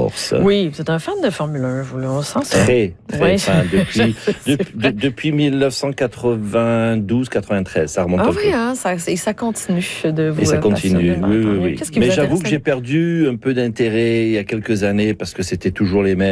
course. Oui, vous êtes un fan de Formule 1, vous, là, on sent ça. Très Oui. fan. Depuis 1992-93, ça remonte un peu. Oui, hein, ça continue de vous Et ça continue, passionner. oui. Qu'est-ce qui Mais vous j'avoue intéresse que j'ai perdu un peu d'intérêt il y a quelques années parce que c'était toujours les mêmes.